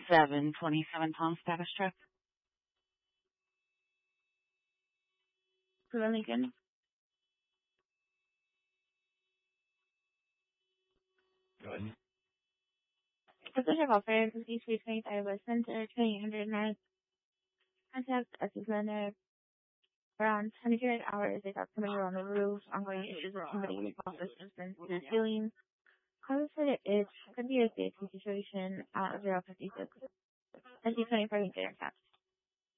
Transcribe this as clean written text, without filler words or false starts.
727 status check. For Lincoln. Good. Position call for 5325 West Center, 2800 North. Contact Assistant around 23 hours. They got somebody on the roof. Ongoing issues with somebody with office assistance to ceiling. Cause for it could be a safety situation at 056. 2024 contact.